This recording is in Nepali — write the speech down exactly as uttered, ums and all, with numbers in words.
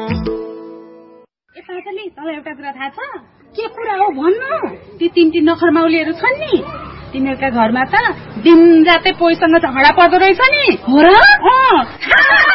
तँलाई एउटा कुरा थाहा छ? के कुरा हो भन्नु? ती तिनटी नखर माउलीहरू छन् नि, तिनीहरूका घरमा त दिन रातै पोइसँग झगडा पर्दो रहेछ नि। हो र?